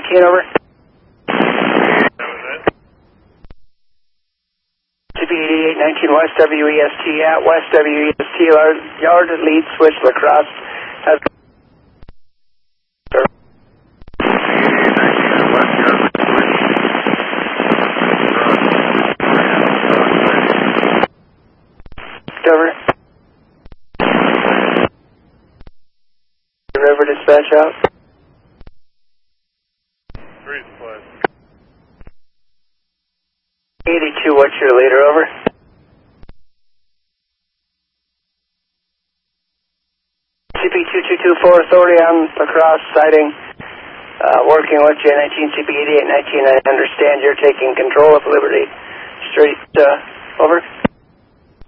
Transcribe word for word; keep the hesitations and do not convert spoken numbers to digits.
nineteen, over. C P eighty-eight nineteen West W E S T at West W E S T, yard lead switch lacrosse. Has over. River dispatch out. Three split. eighty-two, what's your leader, over? C P two two two four, authority on lacrosse sighting. Uh, working with J nineteen, C P eighty-eight nineteen, I understand you're taking control of Liberty Street, uh, over.